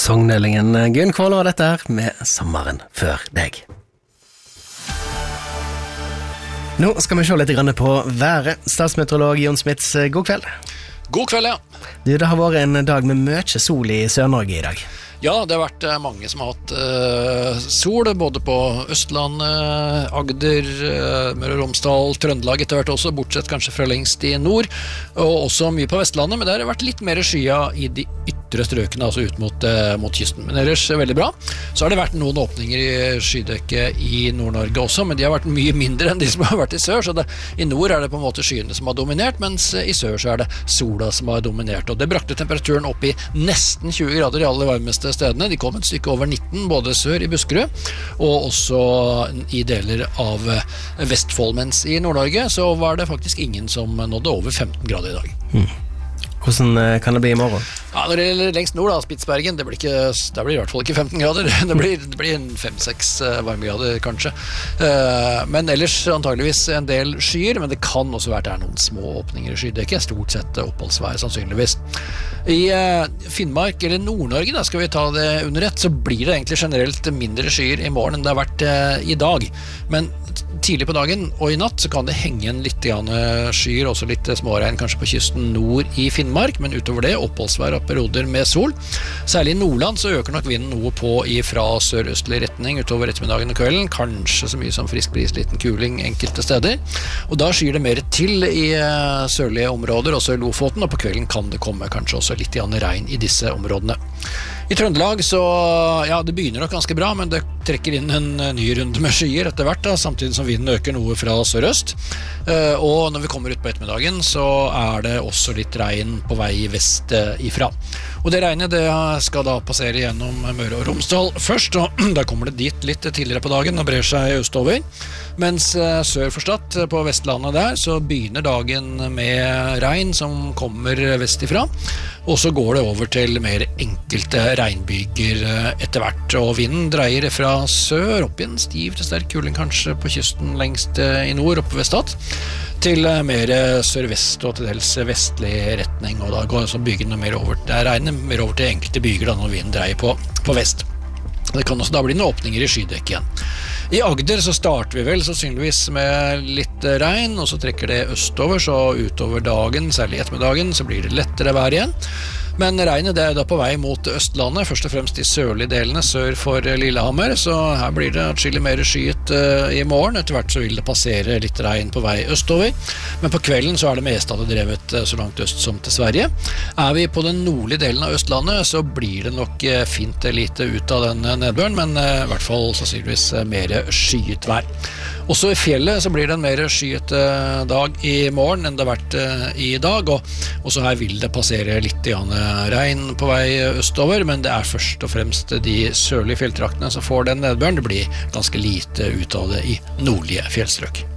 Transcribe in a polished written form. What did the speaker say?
Sogndølingen Gunn Kvåler dette her med Sommeren før deg. Nå skal vi se litt grann på været. Statsmeteorolog Jon Smits, god kveld. God kveld, ja. Det har vært en dag med mye sol i Sør-Norge i dag. Ja, det har vært mange som har hatt sol, både på Østlandet, Agder, Møre og Romsdal, Trøndelag etter hvert også, bortsett kanskje fra lengst i nord, og også mye på Vestlandet, men det har vært litt mer skya i de ytre strøkene, altså ut mot kysten. Men ellers veldig bra. Så har det vært noen åpninger i skydekket i Nord-Norge også, men de har vært mye mindre enn de som har vært i sør, så i nord er det på en måte skyene som har dominert, mens i sør så er det sola som har dominert, og det brakte temperaturen opp i nesten 20 grader i aller varmeste stedene. De kom et stykke over 19, både sør i Buskerud og også i deler av Vestfold, mens i Nord-Norge så var det faktisk ingen som nådde over 15 grader i dag. Hvordan kan det bli i morgen? Ja, når det gjelder lengst nord, Spitsbergen, der blir det i hvert fall ikke 15 grader. Det blir en 5-6 varmegrader, kanskje. Men ellers antageligvis en del skyer, men det kan også være noen små åpninger i skydekket. Stort sett oppholdsvær, sannsynligvis. I Finnmark, eller Nord-Norge, da skal vi ta det under ett, så blir det egentlig generelt mindre skyer i morgen enn det har vært i dag. Men tidlig på dagen og i natt så kan det henge en litt skyer, også litt småregn kanskje på kysten nord i Finnmark, men utover det oppholdsvær og perioder med sol. Særlig i Nordland så øker nok vinden noe på fra sørøstlig retning utover ettermiddagen og kvelden, kanskje så mye som frisk bris, liten kuling enkelte steder. Og da skyr det mer til i sørlige områder, også i Lofoten, og på kvelden kan det komme kanskje også litt regn i disse områdene. I Trøndelag så, ja, det begynner nok ganske bra, men det trekker inn en ny runde med skyer etter hvert, samtidig som vinden øker noe fra sørøst. Og når vi kommer ut på ettermiddagen, så er det også litt regn på vei vest ifra. Og det regnet det skal da passere gjennom Møre og Romsdal først, og da kommer det dit litt tidligere på dagen og brer seg østover. Mens sør for Stad, på Vestlandet der, så begynner dagen med regn som kommer vest ifra, og så går det over til mer enkelte regnbyger etter hvert, og vinden dreier fra sør opp i en stiv til sterk kuling kanskje på kysten lengst i nord, oppe ved Stad, til mer sørvest og til dels vestlig retning, og da går så bygene mer over, det regner mer over til enkelte byger da når vinden dreier på vest. Det kan også da bli noen åpninger i skydekket igjen. I Agder så starter vi vel sannsynligvis med litt regn, og så trekker det østover, så utover dagen, særlig ettermiddagen, så blir det lettere vær igjen. Men regnet det er da på vei mot Østlandet, først og fremst de sørlige delene sør for Lillehammer, så her blir det atskillig mer skyet i morgen. Etter hvert så vil det passere litt regn på vei østover, men på kvelden så er det meste av det drevet så langt øst som til Sverige. Er vi på den nordlige delen av Østlandet, så blir det nok fint lite ut av den nedbøren, men i hvert fall sannsynligvis mer skyet vær. Også i fjellet så blir det en mer skyet dag i morgen enn det har vært i dag, og også her vil det passere litt regn på vei østover, men det er først og fremst de sørlige fjelltraktene som får den nedbøren. Det blir ganske lite ut av det i nordlige fjellstrøk.